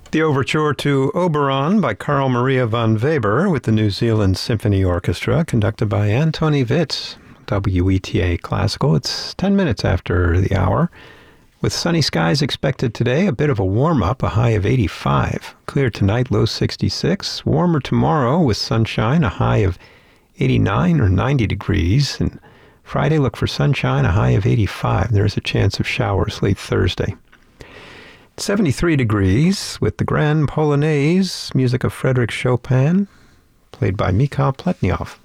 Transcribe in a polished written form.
The overture to Oberon by Carl Maria von Weber with the New Zealand Symphony Orchestra, conducted by Antoni Witz, WETA Classical. It's 10 minutes after the hour. With sunny skies expected today, a bit of a warm-up, a high of 85. Clear tonight, low 66. Warmer tomorrow with sunshine, a high of 89 or 90 degrees. And Friday, look for sunshine, a high of 85. There's a chance of showers late Thursday. 73 degrees with the Grand Polonaise, music of Frédéric Chopin, played by Mikhail Pletnyov.